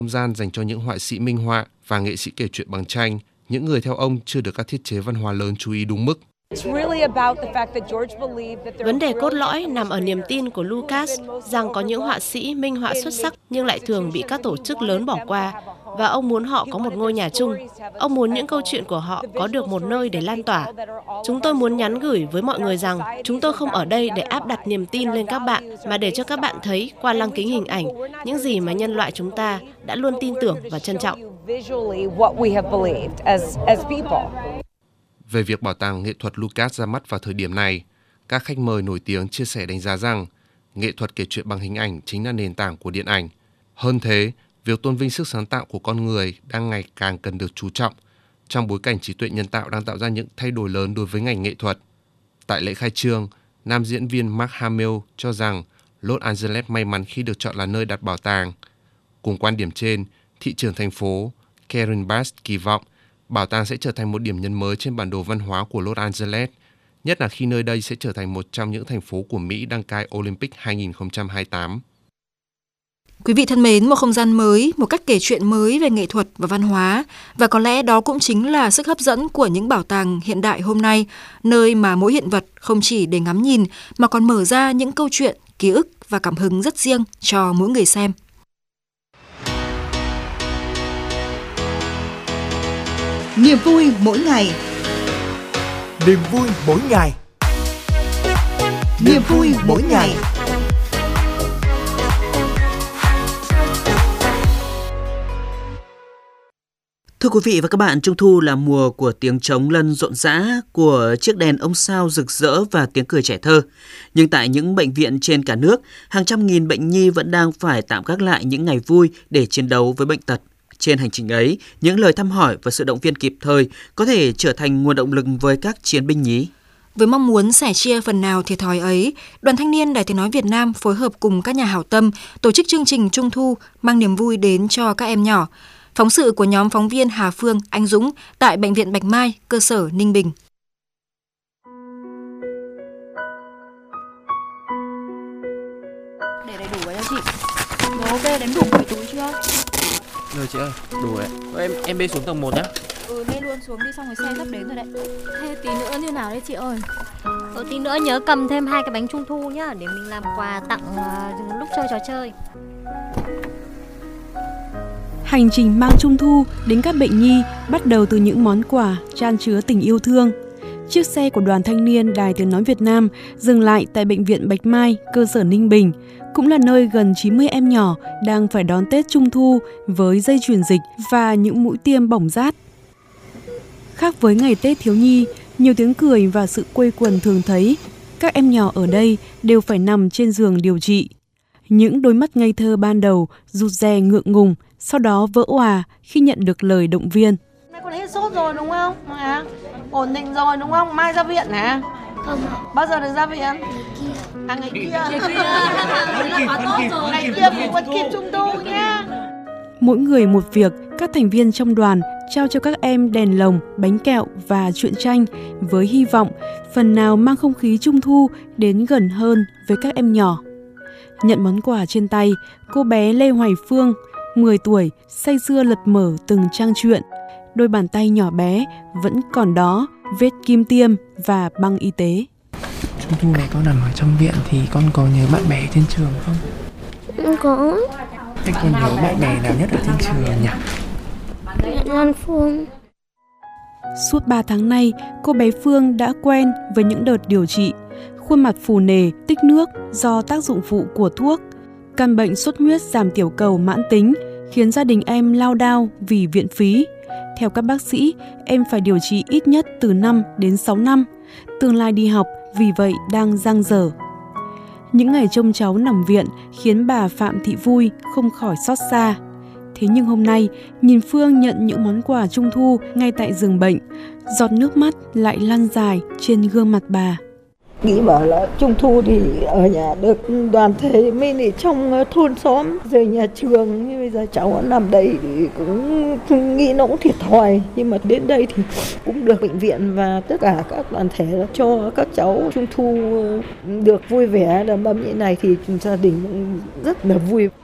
không gian dành cho những họa sĩ minh họa và nghệ sĩ kể chuyện bằng tranh, những người theo ông chưa được các thiết chế văn hóa lớn chú ý đúng mức. Vấn đề cốt lõi nằm ở niềm tin của Lucas rằng có những họa sĩ minh họa xuất sắc nhưng lại thường bị các tổ chức lớn bỏ qua, và ông muốn họ có một ngôi nhà chung. Ông muốn những câu chuyện của họ có được một nơi để lan tỏa. Chúng tôi muốn nhắn gửi với mọi người rằng chúng tôi không ở đây để áp đặt niềm tin lên các bạn, mà để cho các bạn thấy qua lăng kính hình ảnh những gì mà nhân loại chúng ta đã luôn tin tưởng và trân trọng. Về việc bảo tàng nghệ thuật Lucas ra mắt vào thời điểm này, các khách mời nổi tiếng chia sẻ đánh giá rằng nghệ thuật kể chuyện bằng hình ảnh chính là nền tảng của điện ảnh. Hơn thế, việc tôn vinh sức sáng tạo của con người đang ngày càng cần được chú trọng trong bối cảnh trí tuệ nhân tạo đang tạo ra những thay đổi lớn đối với ngành nghệ thuật. Tại lễ khai trương, nam diễn viên Mark Hamill cho rằng Los Angeles may mắn khi được chọn là nơi đặt bảo tàng. Cùng quan điểm trên, thị trưởng thành phố Karen Bass kỳ vọng bảo tàng sẽ trở thành một điểm nhấn mới trên bản đồ văn hóa của Los Angeles, nhất là khi nơi đây sẽ trở thành một trong những thành phố của Mỹ đăng cai Olympic 2028. Quý vị thân mến, một không gian mới, một cách kể chuyện mới về nghệ thuật và văn hóa, và có lẽ đó cũng chính là sức hấp dẫn của những bảo tàng hiện đại hôm nay, nơi mà mỗi hiện vật không chỉ để ngắm nhìn mà còn mở ra những câu chuyện, ký ức và cảm hứng rất riêng cho mỗi người xem. Niềm vui mỗi ngày. Niềm vui mỗi ngày. Niềm vui mỗi ngày. Thưa quý vị và các bạn, Trung thu là mùa của tiếng trống lân rộn rã, của chiếc đèn ông sao rực rỡ và tiếng cười trẻ thơ. Nhưng tại những bệnh viện trên cả nước, hàng trăm nghìn bệnh nhi vẫn đang phải tạm gác lại những ngày vui để chiến đấu với bệnh tật. Trên hành trình ấy, những lời thăm hỏi và sự động viên kịp thời có thể trở thành nguồn động lực với các chiến binh nhí. Với mong muốn sẻ chia phần nào thiệt thòi ấy, Đoàn Thanh niên Đài Tiếng nói Việt Nam phối hợp cùng các nhà hảo tâm tổ chức chương trình Trung thu mang niềm vui đến cho các em nhỏ. Phóng sự của nhóm phóng viên Hà Phương, Anh Dũng tại Bệnh viện Bạch Mai, cơ sở Ninh Bình. Để đầy đủ vào cho chị. Rồi ok, đếm đủ 10 túi chưa? Rồi chị ơi, đủ rồi. Em bê xuống tầng 1 nhá. Bê luôn xuống đi, xong rồi xe sắp đến rồi đấy. Thế tí nữa như nào đấy chị ơi? Tí nữa nhớ cầm thêm 2 cái bánh trung thu nhá, để mình làm quà tặng lúc chơi trò chơi. Hành trình mang Trung thu đến các bệnh nhi bắt đầu từ những món quà chan chứa tình yêu thương. Chiếc xe của Đoàn Thanh niên Đài Tiếng nói Việt Nam dừng lại tại Bệnh viện Bạch Mai, cơ sở Ninh Bình, cũng là nơi gần 90 em nhỏ đang phải đón Tết Trung thu với dây chuyền dịch và những mũi tiêm bỏng rát. Khác với ngày Tết thiếu nhi, nhiều tiếng cười và sự quây quần thường thấy, các em nhỏ ở đây đều phải nằm trên giường điều trị. Những đôi mắt ngây thơ ban đầu rụt rè ngượng ngùng, sau đó vỡ òa khi nhận được lời động viên. Nay con hết sốt rồi đúng không? Ổn định rồi đúng không? Mai ra viện hả? Không. Bao giờ được ra viện? Ngày kia. Ngày kia cũng vẫn kịp Trung thu nhá. Mỗi người một việc, các thành viên trong đoàn trao cho các em đèn lồng, bánh kẹo và truyện tranh với hy vọng phần nào mang không khí Trung thu đến gần hơn với các em nhỏ. Nhận món quà trên tay, cô bé Lê Hoài Phương, 10 tuổi, say sưa lật mở từng trang truyện. Đôi bàn tay nhỏ bé vẫn còn đó, vết kim tiêm và băng y tế. Trung thu này con nằm ở trong viện thì con có nhớ bạn bè trên trường không? Không có. Thế con nhớ bạn bè nào nhất ở trên trường nhỉ? Lan Phương. Suốt 3 tháng nay, cô bé Phương đã quen với những đợt điều trị. Khuôn mặt phù nề, tích nước do tác dụng phụ của thuốc. Căn bệnh xuất huyết giảm tiểu cầu mãn tính khiến gia đình em lao đao vì viện phí. Theo các bác sĩ, em phải điều trị ít nhất từ 5 đến 6 năm. Tương lai đi học vì vậy đang dang dở. Những ngày trông cháu nằm viện khiến bà Phạm Thị Vui không khỏi xót xa. Thế nhưng hôm nay, nhìn Phương nhận những món quà Trung thu ngay tại giường bệnh, giọt nước mắt lại lăn dài trên gương mặt bà. Nghĩ bảo là Trung thu thì ở nhà được đoàn thể mình ở trong thôn xóm, rồi nhà trường, nhưng bây giờ cháu nằm đây thì cũng nghĩ nó cũng thiệt thòi, nhưng mà đến đây thì cũng được bệnh viện và tất cả các đoàn thể cho các cháu Trung thu được vui vẻ đầm ấm như này thì gia đình rất là vui.